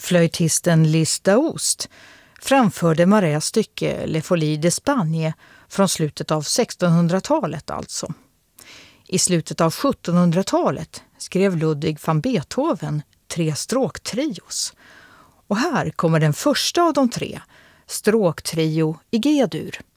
Flöjtisten Lis Daoust framförde Marés stycke Le Folie d'Espagne från slutet av 1600-talet alltså. I slutet av 1700-talet skrev Ludwig van Beethoven 3 stråktrios. Och här kommer den första av de 3, stråktrio i G-dur.